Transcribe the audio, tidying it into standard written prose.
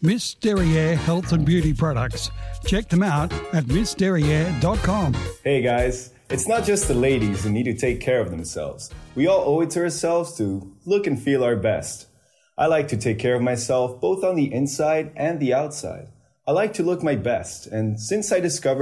Miss Derriere Health and Beauty Products. Check them out at missderriere.com. Hey guys, it's not just the ladies who need to take care of themselves. We all owe it to ourselves to look and feel our best. I like to take care of myself both on the inside and the outside. I like to look my best, and since I discovered